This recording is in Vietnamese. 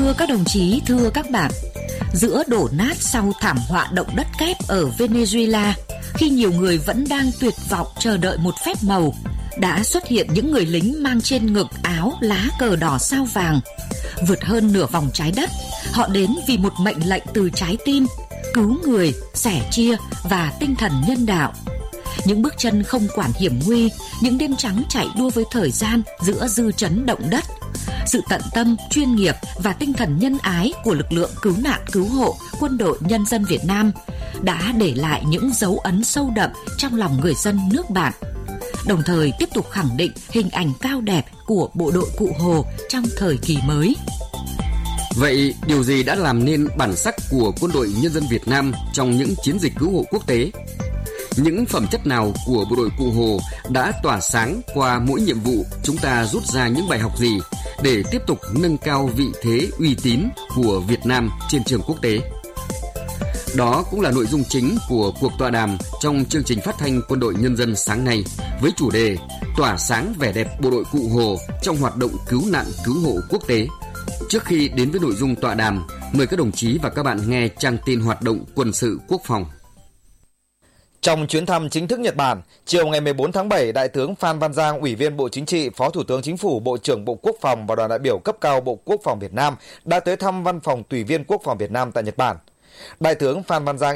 Thưa các đồng chí, thưa các bạn, giữa đổ nát sau thảm họa động đất kép ở Venezuela, khi nhiều người vẫn đang tuyệt vọng chờ đợi một phép màu, đã xuất hiện những người lính mang trên ngực áo lá cờ đỏ sao vàng. Vượt hơn nửa vòng trái đất, họ đến vì một mệnh lệnh từ trái tim, cứu người, sẻ chia và tinh thần nhân đạo. Những bước chân không quản hiểm nguy, những đêm trắng chạy đua với thời gian giữa dư chấn động đất. Sự tận tâm, chuyên nghiệp và tinh thần nhân ái của lực lượng cứu nạn cứu hộ Quân đội Nhân dân Việt Nam đã để lại những dấu ấn sâu đậm trong lòng người dân nước bạn, đồng thời tiếp tục khẳng định hình ảnh cao đẹp của bộ đội Cụ Hồ trong thời kỳ mới. Vậy điều gì đã làm nên bản sắc của Quân đội Nhân dân Việt Nam trong những chiến dịch cứu hộ quốc tế? Những phẩm chất nào của bộ đội Cụ Hồ đã tỏa sáng qua mỗi nhiệm vụ? Chúng ta rút ra những bài học gì để tiếp tục nâng cao vị thế uy tín của Việt Nam trên trường quốc tế? Đó cũng là nội dung chính của cuộc tọa đàm trong chương trình phát thanh Quân đội Nhân dân sáng nay với chủ đề Tỏa sáng vẻ đẹp bộ đội Cụ Hồ trong hoạt động cứu nạn cứu hộ quốc tế. Trước khi đến với nội dung tọa đàm, mời các đồng chí và các bạn nghe trang tin hoạt động quân sự quốc phòng. Trong chuyến thăm chính thức Nhật Bản, chiều ngày 14 tháng 7, Đại tướng Phan Văn Giang, Ủy viên Bộ Chính trị, Phó Thủ tướng Chính phủ, Bộ trưởng Bộ Quốc phòng và đoàn đại biểu cấp cao Bộ Quốc phòng Việt Nam đã tới thăm Văn phòng Tùy viên Quốc phòng Việt Nam tại Nhật Bản. Đại tướng Phan Văn Giang